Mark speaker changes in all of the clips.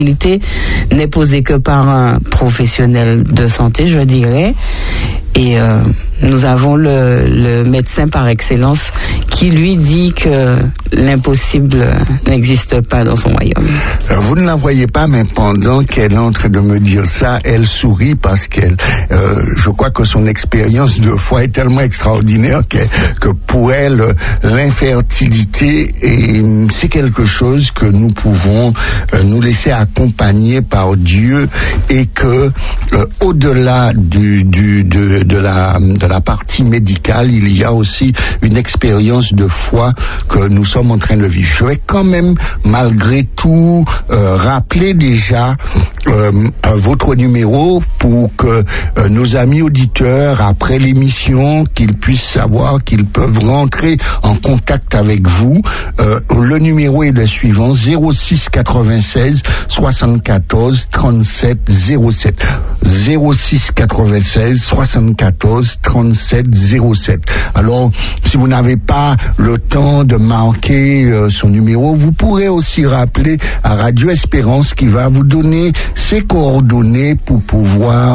Speaker 1: n'est posée que par un professionnel de santé, je dirais. Et nous avons le médecin par excellence qui lui dit que l'impossible n'existe pas dans son royaume.
Speaker 2: Vous ne la voyez pas, mais pendant qu'elle est en train de me dire ça, elle sourit parce je crois que son expérience de foi est tellement extraordinaire que pour elle, l'infertilité c'est quelque chose que nous pouvons nous laisser accompagner par Dieu et que au-delà de la partie médicale, il y a aussi une expérience de foi que nous sommes en train de vivre. Je vais quand même, malgré tout, rappeler déjà votre numéro pour que nos amis auditeurs, après l'émission, qu'ils puissent savoir qu'ils peuvent rentrer en contact avec vous. Le numéro est le suivant, 06 96 74 37 07. 06 96 74 37 07. Alors, si vous n'avez pas le temps de marquer son numéro, vous pourrez aussi rappeler à Radio Espérance qui va vous donner ses coordonnées pour pouvoir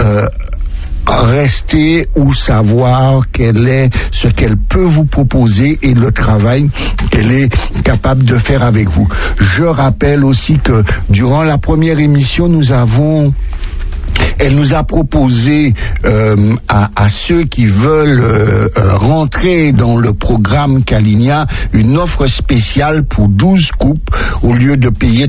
Speaker 2: rester ou savoir ce qu'elle peut vous proposer et le travail qu'elle est capable de faire avec vous. Je rappelle aussi que durant la première émission, elle nous a proposé à ceux qui veulent rentrer dans le programme Kalinia une offre spéciale pour 12 couples. Au lieu de payer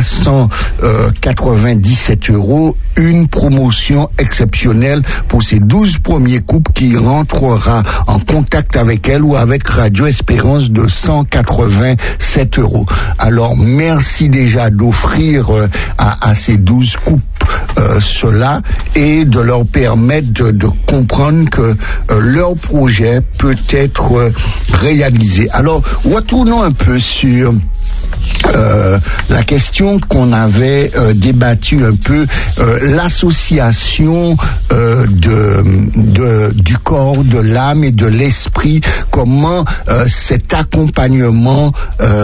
Speaker 2: 397 €, une promotion exceptionnelle pour ces 12 premiers couples qui rentrera en contact avec elle ou avec Radio Espérance de 187 €. Alors merci déjà d'offrir à ces 12 couples cela et de leur permettre de comprendre que leur projet peut être réalisé. Alors, retournons un peu sur la question qu'on avait débattue un peu, l'association du corps, de l'âme et de l'esprit, comment cet accompagnement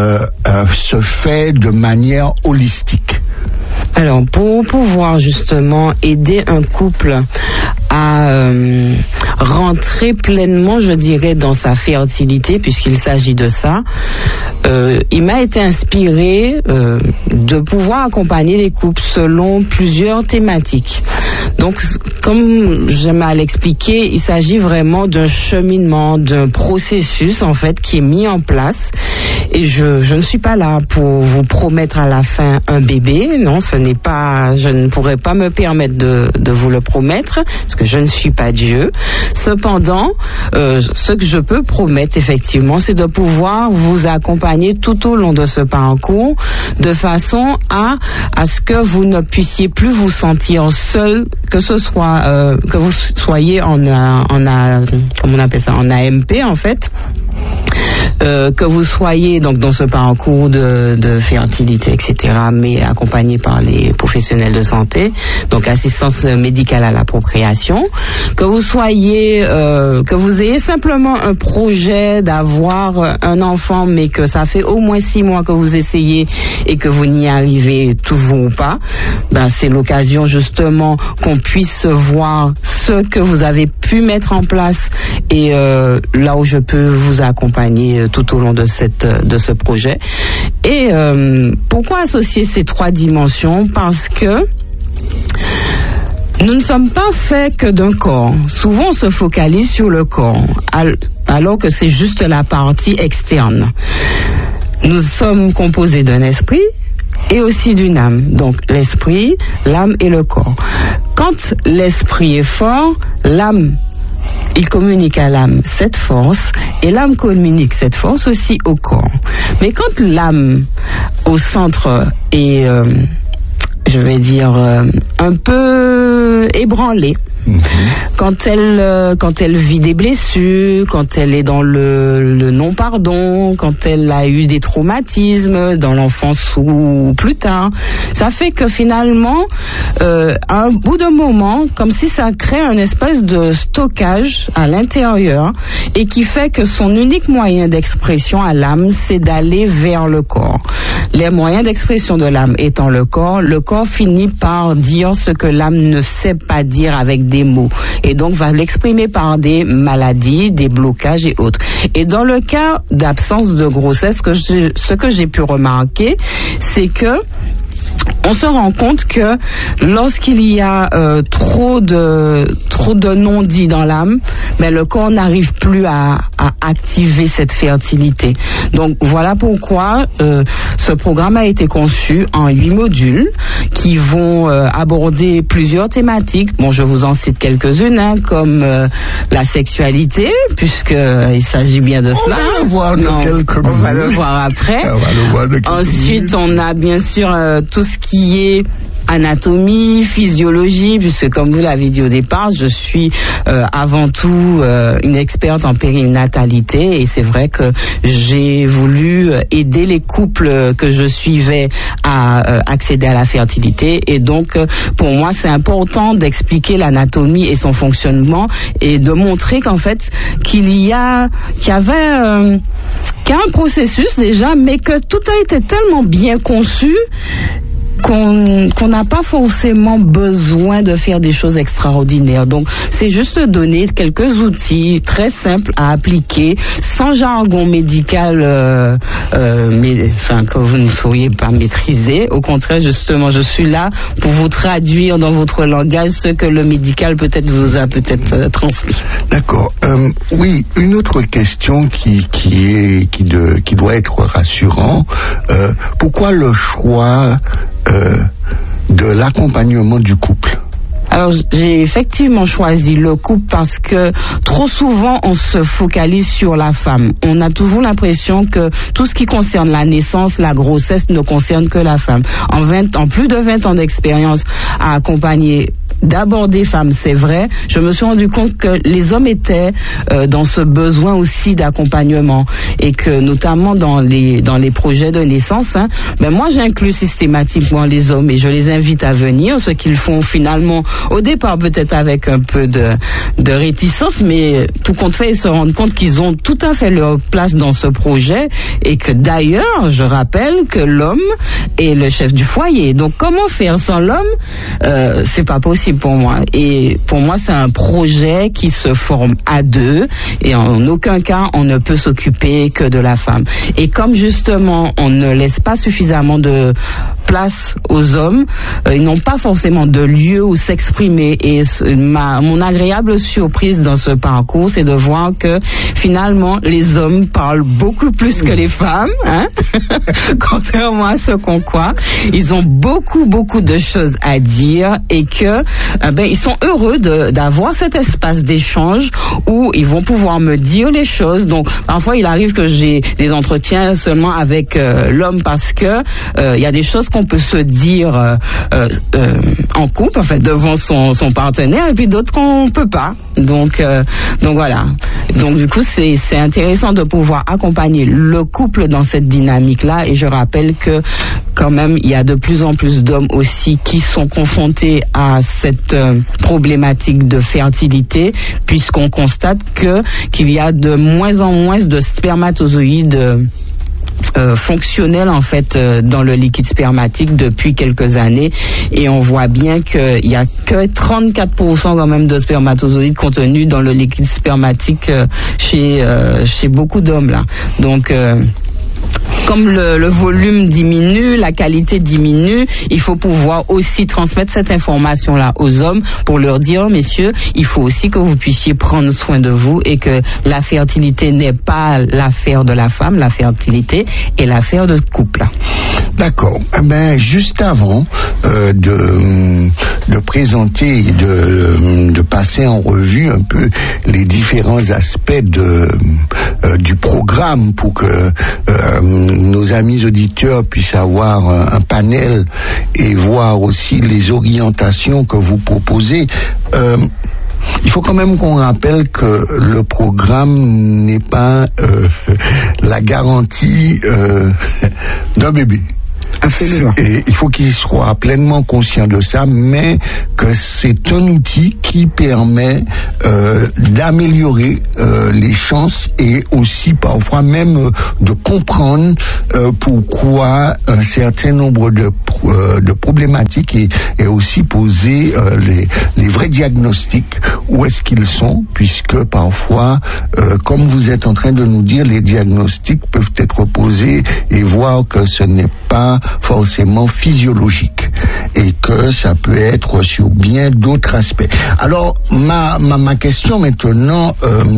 Speaker 2: se fait de manière holistique.
Speaker 1: Alors, pour pouvoir justement aider un couple à rentrer pleinement, je dirais, dans sa fertilité, puisqu'il s'agit de ça, il m'a été inspiré de pouvoir accompagner les couples selon plusieurs thématiques. Donc, comme j'aime à l'expliquer, il s'agit vraiment d'un cheminement, d'un processus, en fait, qui est mis en place. Et je ne suis pas là pour vous promettre à la fin un bébé. Non, je ne pourrais pas me permettre de vous le promettre, parce que je ne suis pas Dieu. Cependant, ce que je peux promettre, effectivement, c'est de pouvoir vous accompagner tout au long de ce parcours, de façon à ce que vous ne puissiez plus vous sentir seul, que ce soit que vous soyez comment on appelle ça, en AMP, en fait. Que vous soyez donc dans ce parcours de fertilité, etc., mais accompagné par les professionnels de santé, donc assistance médicale à la procréation, que vous ayez simplement un projet d'avoir un enfant, mais que ça fait au moins 6 mois que vous essayez et que vous n'y arrivez toujours pas, c'est l'occasion justement qu'on puisse voir ce que vous avez pu mettre en place et là où je peux vous accompagner tout au long de ce projet. Et pourquoi associer ces 3 dimensions? Parce que nous ne sommes pas faits que d'un corps. Souvent, on se focalise sur le corps, alors que c'est juste la partie externe. Nous sommes composés d'un esprit et aussi d'une âme. Donc, l'esprit, l'âme et le corps. Quand l'esprit est fort, l'âme, il communique à l'âme cette force et l'âme communique cette force aussi au corps. Mais quand l'âme au centre est, je vais dire, un peu ébranlée, Quand elle vit des blessures, quand elle est dans le non-pardon, quand elle a eu des traumatismes dans l'enfance ou plus tard, ça fait que finalement, à un bout de moment, comme si ça crée un espèce de stockage à l'intérieur et qui fait que son unique moyen d'expression à l'âme, c'est d'aller vers le corps. Les moyens d'expression de l'âme étant le corps finit par dire ce que l'âme ne sait pas dire avec des mots et donc va l'exprimer par des maladies, des blocages et autres. Et dans le cas d'absence de grossesse, ce que j'ai pu remarquer, c'est que on se rend compte que lorsqu'il y a trop de non-dits dans l'âme, mais le corps n'arrive plus à activer cette fertilité. Donc voilà pourquoi ce programme a été conçu en 8 modules qui vont aborder plusieurs thématiques. Bon, je vous en cite quelques-unes, comme la sexualité, puisqu'il s'agit bien de cela. On va le voir après. Ensuite, on a bien sûr tout ce qui est anatomie, physiologie, puisque comme vous l'avez dit au départ, je suis avant tout une experte en périnatalité et c'est vrai que j'ai voulu aider les couples que je suivais à accéder à la fertilité et donc pour moi c'est important d'expliquer l'anatomie et son fonctionnement et de montrer qu'en fait qu'il y avait un processus déjà, mais que tout a été tellement bien conçu qu'on n'a pas forcément besoin de faire des choses extraordinaires. Donc, c'est juste donner quelques outils très simples à appliquer, sans jargon médical, que vous ne sauriez pas maîtriser. Au contraire, justement, je suis là pour vous traduire dans votre langage ce que le médical peut-être vous a transmis. D'accord.
Speaker 2: Oui, une autre question qui doit être rassurant. Pourquoi le choix de l'accompagnement du couple?
Speaker 1: Alors, j'ai effectivement choisi le couple parce que trop souvent, on se focalise sur la femme. On a toujours l'impression que tout ce qui concerne la naissance, la grossesse ne concerne que la femme. En plus de 20 ans d'expérience à accompagner d'abord des femmes, c'est vrai, je me suis rendu compte que les hommes étaient dans ce besoin aussi d'accompagnement et que notamment dans les projets de naissance, moi j'inclus systématiquement les hommes et je les invite à venir, ce qu'ils font finalement au départ peut-être avec un peu de réticence, mais tout compte fait, ils se rendent compte qu'ils ont tout à fait leur place dans ce projet et que d'ailleurs, je rappelle que l'homme est le chef du foyer. Donc comment faire sans l'homme? C'est pas possible pour moi. Et pour moi, c'est un projet qui se forme à deux et en aucun cas, on ne peut s'occuper que de la femme. Et comme justement, on ne laisse pas suffisamment de place aux hommes, ils n'ont pas forcément de lieu où s'exprimer. Et mon agréable surprise dans ce parcours, c'est de voir que finalement, les hommes parlent beaucoup plus que les femmes, contrairement à ce qu'on croit. Ils ont beaucoup de choses à dire et que ils sont heureux d'avoir cet espace d'échange où ils vont pouvoir me dire les choses. Donc parfois il arrive que j'ai des entretiens seulement avec l'homme parce que il y a des choses qu'on peut se dire en couple, en fait, devant son partenaire, et puis d'autres qu'on peut pas. Donc voilà. Donc du coup c'est intéressant de pouvoir accompagner le couple dans cette dynamique-là. Et je rappelle que quand même il y a de plus en plus d'hommes aussi qui sont confrontés à cette problématique de fertilité, puisqu'on constate qu'il y a de moins en moins de spermatozoïdes fonctionnels en fait dans le liquide spermatique depuis quelques années, et on voit bien qu'il y a que 34% quand même de spermatozoïdes contenus dans le liquide spermatique chez beaucoup d'hommes là. Donc comme le volume diminue, la qualité diminue, il faut pouvoir aussi transmettre cette information-là aux hommes pour leur dire, messieurs, il faut aussi que vous puissiez prendre soin de vous et que la fertilité n'est pas l'affaire de la femme, la fertilité est l'affaire de couple.
Speaker 2: D'accord. Juste avant de présenter et de passer en revue un peu les différents aspects du programme pour que nos amis auditeurs puissent avoir un panel et voir aussi les orientations que vous proposez. Il faut quand même qu'on rappelle que le programme n'est pas la garantie d'un bébé.
Speaker 1: Absolument.
Speaker 2: Et il faut qu'il soit pleinement conscient de ça, mais que c'est un outil qui permet d'améliorer les chances et aussi parfois même de comprendre pourquoi un certain nombre de problématiques et aussi poser les vrais diagnostics, où est-ce qu'ils sont, puisque parfois, comme vous êtes en train de nous dire, les diagnostics peuvent être posés et voir que ce n'est pas forcément physiologique et que ça peut être sur bien d'autres aspects. Alors ma question maintenant,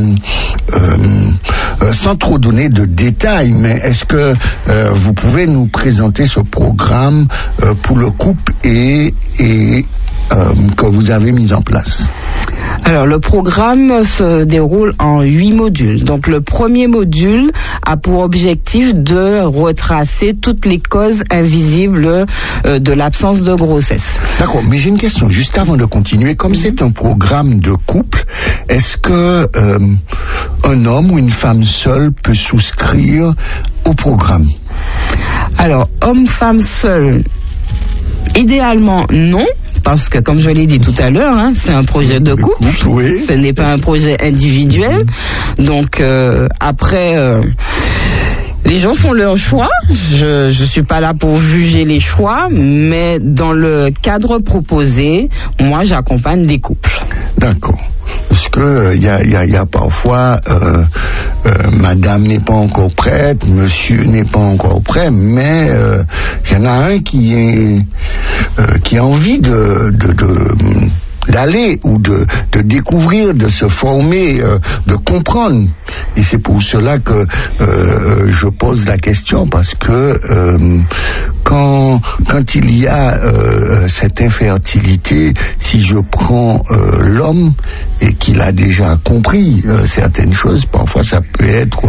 Speaker 2: sans trop donner de détails, mais est-ce que vous pouvez nous présenter ce programme pour le couple et que vous avez mis en place?
Speaker 1: Alors, le programme se déroule en 8 modules. Donc, le premier module a pour objectif de retracer toutes les causes invisibles de l'absence de grossesse.
Speaker 2: D'accord, mais j'ai une question, juste avant de continuer. Comme c'est un programme de couple, est-ce que un homme ou une femme seule peut souscrire au programme?
Speaker 1: Alors, homme-femme seul, idéalement non. Parce que, comme je l'ai dit tout à l'heure, c'est un projet de couple.
Speaker 2: Oui.
Speaker 1: Ce n'est pas un projet individuel. Donc, après, les gens font leur choix. Je suis pas là pour juger les choix, mais dans le cadre proposé, moi, j'accompagne des couples.
Speaker 2: D'accord. Parce que il y a parfois madame n'est pas encore prête, monsieur n'est pas encore prêt, mais il y en a un qui a envie d'aller ou de découvrir, de se former, de comprendre. Et c'est pour cela que je pose la question, parce que quand il y a cette infertilité, si je prends l'homme et qu'il a déjà compris certaines choses, parfois ça peut être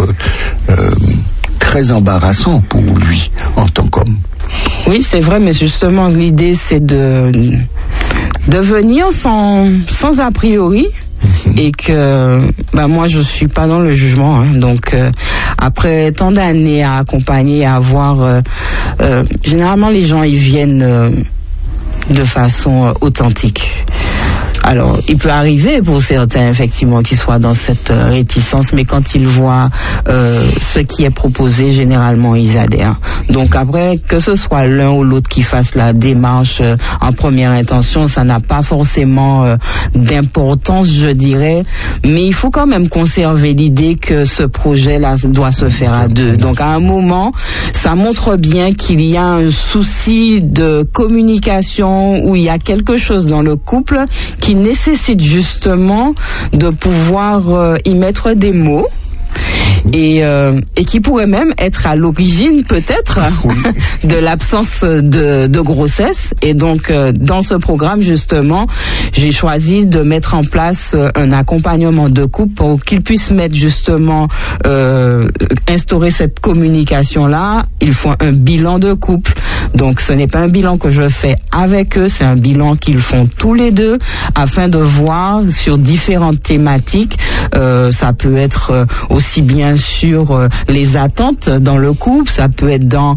Speaker 2: très embarrassant pour lui en tant qu'homme.
Speaker 1: Oui, c'est vrai, mais justement l'idée c'est de venir sans a priori. Et que moi je suis pas dans le jugement, donc après tant d'années à accompagner, à voir, généralement les gens ils viennent de façon authentique. Alors, il peut arriver pour certains, effectivement, qu'ils soient dans cette réticence, mais quand ils voient ce qui est proposé, généralement, ils adhèrent. Donc après, que ce soit l'un ou l'autre qui fasse la démarche en première intention, ça n'a pas forcément d'importance, je dirais, mais il faut quand même conserver l'idée que ce projet-là doit se faire à deux. Donc à un moment, ça montre bien qu'il y a un souci de communication, où il y a quelque chose dans le couple qui nécessite justement de pouvoir y mettre des mots. Et qui pourrait même être à l'origine peut-être de l'absence de grossesse. Et donc dans ce programme justement, j'ai choisi de mettre en place un accompagnement de couple pour qu'ils puissent mettre justement instaurer cette communication là. Ils font un bilan de couple, donc ce n'est pas un bilan que je fais avec eux, c'est un bilan qu'ils font tous les deux afin de voir sur différentes thématiques. Ça peut être aussi bien sur les attentes dans le couple, ça peut être dans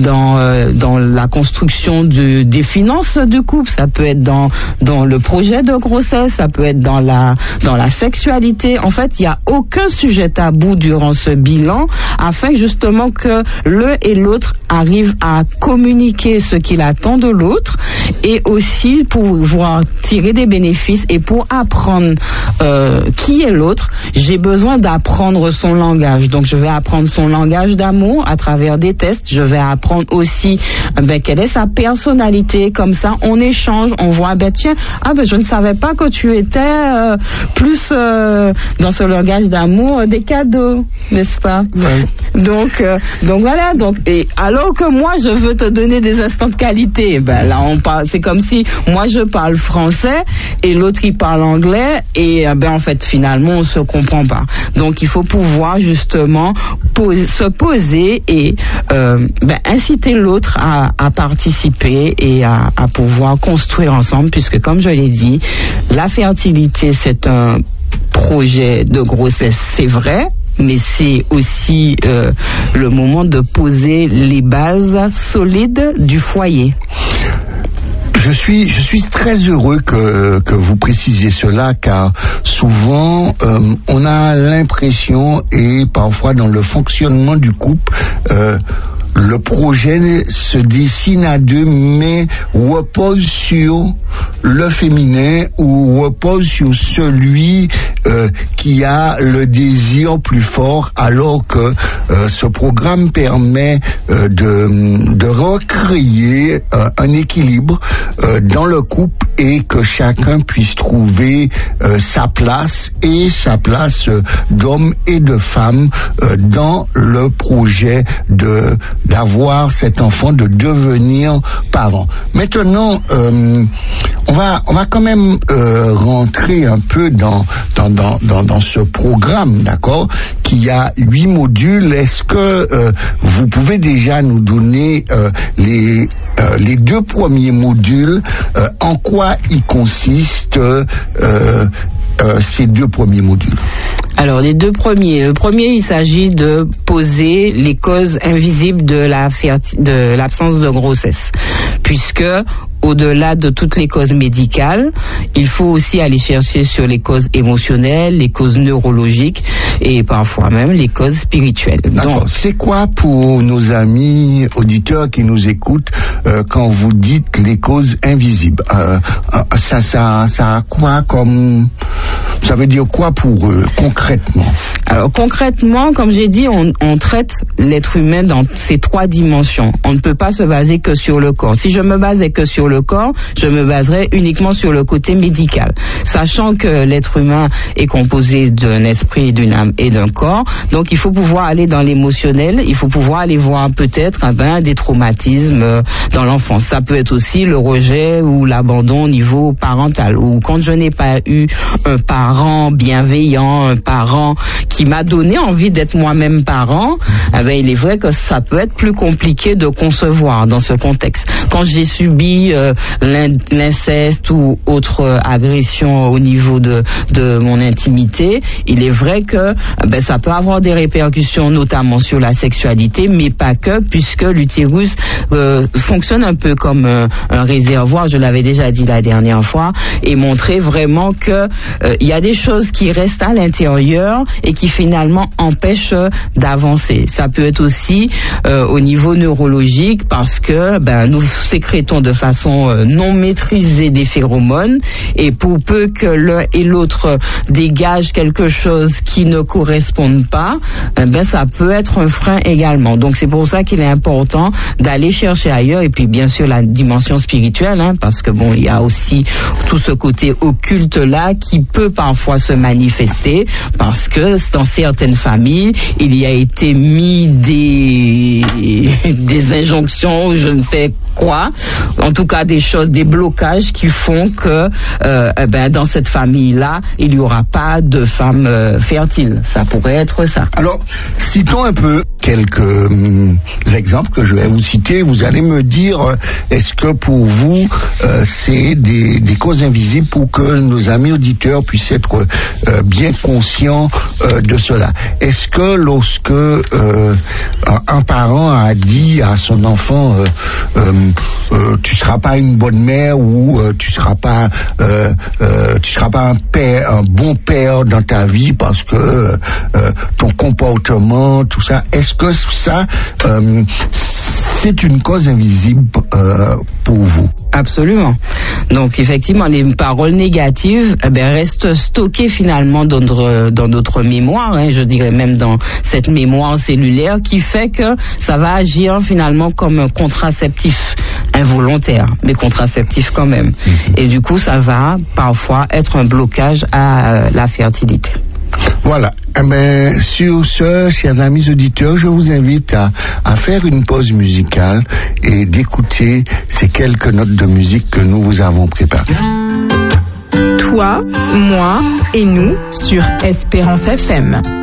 Speaker 1: la construction des finances du couple, ça peut être dans le projet de grossesse, ça peut être dans la sexualité. En fait, il n'y a aucun sujet tabou durant ce bilan, afin justement que l'un et l'autre arrivent à communiquer ce qu'il attend de l'autre, et aussi pour pouvoir tirer des bénéfices et pour apprendre qui est l'autre. J'ai besoin d'apprendre son langage. Donc je vais apprendre son langage d'amour à travers des tests. Je vais apprendre aussi quelle est sa personnalité. Comme ça, on échange, on voit tiens, je ne savais pas que tu étais plus dans ce langage d'amour des cadeaux, n'est-ce pas? Ouais. Donc voilà. Et alors que moi je veux te donner des instants de qualité, là on parle, c'est comme si moi je parle français et l'autre il parle anglais et en fait finalement on se comprend pas. Donc il faut pouvoir justement se poser et inciter l'autre à participer et à pouvoir construire ensemble, puisque comme je l'ai dit, la fertilité c'est un projet de grossesse, c'est vrai, mais c'est aussi le moment de poser les bases solides du foyer.
Speaker 2: Je suis très heureux que vous précisiez cela, car souvent on a l'impression, et parfois dans le fonctionnement du couple, le projet se dessine à deux, mais repose sur le féminin ou repose sur celui qui a le désir plus fort, alors que ce programme permet de recréer un équilibre dans le couple et que chacun puisse trouver sa place d'homme et de femme dans le projet d'avoir cet enfant, de devenir parent. Maintenant, on va quand même rentrer un peu dans ce programme, d'accord, qui a 8 modules. Est-ce que vous pouvez déjà nous donner les 2 premiers modules, en quoi ils consistent ces 2 premiers modules?
Speaker 1: Alors les 2 premiers, le premier il s'agit de poser les causes invisibles de l'absence de grossesse, puisque au-delà de toutes les causes médicales, il faut aussi aller chercher sur les causes émotionnelles, les causes neurologiques et parfois même les causes spirituelles.
Speaker 2: D'accord. Donc, c'est quoi pour nos amis auditeurs qui nous écoutent quand vous dites les causes invisibles? Ça a quoi comme... Ça veut dire quoi pour eux, concrètement?
Speaker 1: Alors concrètement, comme j'ai dit, on traite l'être humain dans ces 3 dimensions. On ne peut pas se baser que sur le corps. Si je me basais que sur le corps, je me baserais uniquement sur le côté médical. Sachant que l'être humain est composé d'un esprit, d'une âme et d'un corps, donc il faut pouvoir aller dans l'émotionnel, il faut pouvoir aller voir peut-être des traumatismes dans l'enfance. Ça peut être aussi le rejet ou l'abandon au niveau parental, ou quand je n'ai pas eu un parent bienveillant, un parent qui m'a donné envie d'être moi-même parent, il est vrai que ça peut être plus compliqué de concevoir dans ce contexte. Quand j'ai subi l'inceste ou autre agression au niveau de mon intimité, il est vrai que ça peut avoir des répercussions notamment sur la sexualité, mais pas que, puisque l'utérus fonctionne un peu comme un réservoir, je l'avais déjà dit la dernière fois, et montrer vraiment que il y a des choses qui restent à l'intérieur et qui finalement empêchent d'avancer. Ça peut être aussi au niveau neurologique, parce que nous sécrétons de façon non maîtrisée des phéromones, et pour peu que l'un et l'autre dégagent quelque chose qui ne corresponde pas, ça peut être un frein également. Donc c'est pour ça qu'il est important d'aller chercher ailleurs, et puis bien sûr la dimension spirituelle, parce que il y a aussi tout ce côté occulte là qui peut parfois se manifester, parce que dans certaines familles il y a été mis des injonctions, je ne sais quoi, en tout cas des choses, des blocages qui font que dans cette famille-là, il n'y aura pas de femme fertile. Ça pourrait être ça.
Speaker 2: Alors, citons un peu quelques exemples que je vais vous citer. Vous allez me dire, est-ce que pour vous, c'est des causes invisibles, pour que nos amis auditeurs puissent être bien conscients de cela? Est-ce que lorsque un parent a dit à son enfant tu seras pas une bonne mère, ou tu seras pas un bon père dans ta vie parce que ton comportement, tout ça, est-ce que ça c'est une cause invisible pour vous?
Speaker 1: Absolument. Donc effectivement, les paroles négatives restent stockées finalement dans notre mémoire, je dirais même dans cette mémoire cellulaire, qui fait que ça va agir finalement comme un contraceptif involontaire, mais contraceptif quand même. Et du coup, ça va parfois être un blocage à la fertilité.
Speaker 2: Voilà. Eh ben, sur ce, chers amis auditeurs, je vous invite à faire une pause musicale et d'écouter ces quelques notes de musique que nous vous avons préparées.
Speaker 3: Toi, moi et nous sur Espérance FM.